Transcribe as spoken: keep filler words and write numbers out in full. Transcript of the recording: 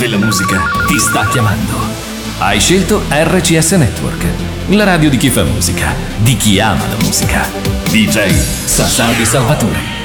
la musica ti sta chiamando. Hai scelto R C S Network, la radio di chi fa musica, di chi ama la musica. D J Sasà di Salvatore.